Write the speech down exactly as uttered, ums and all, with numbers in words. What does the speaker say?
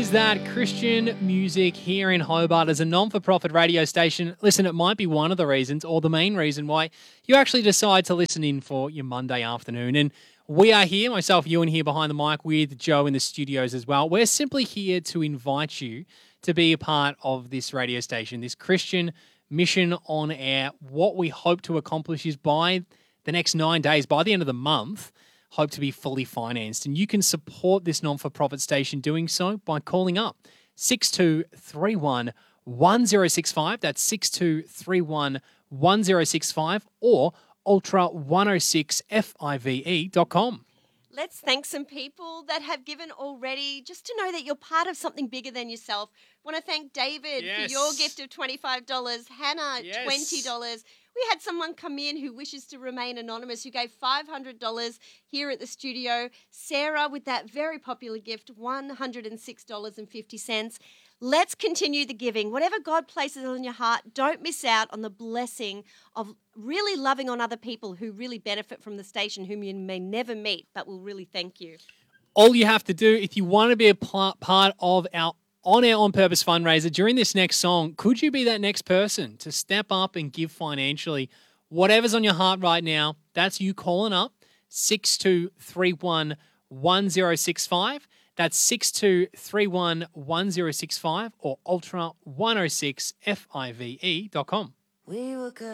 Is that Christian music here in Hobart as a non-for-profit radio station? Listen, it might be one of the reasons or the main reason why you actually decide to listen in for your Monday afternoon. And we are here, myself, Ewan here behind the mic with Joe in the studios as well. We're simply here to invite you to be a part of this radio station, this Christian mission on air. What we hope to accomplish is by the next nine days, by the end of the month, hope to be fully financed. And you can support this non-for-profit station doing so by calling up six two three one, one zero six five. That's six two three one, one zero six five or ultra one oh six five dot com. Let's thank some people that have given already, just to know that you're part of something bigger than yourself. Want to thank David Yes. for your gift of twenty-five dollars, Hannah, Yes. twenty dollars. We had someone come in who wishes to remain anonymous who gave five hundred dollars here at the studio. Sarah with that very popular gift, one hundred six dollars and fifty cents. Let's continue the giving. Whatever God places on your heart, don't miss out on the blessing of really loving on other people who really benefit from the station, whom you may never meet, but will really thank you. All you have to do, if you want to be a pl- part of our On Air On Purpose fundraiser during this next song, could you be that next person to step up and give financially? Whatever's on your heart right now, that's you calling up six two three one, one zero six five. That's six two three one, one zero six five or ultra one oh six five dot com. We were good.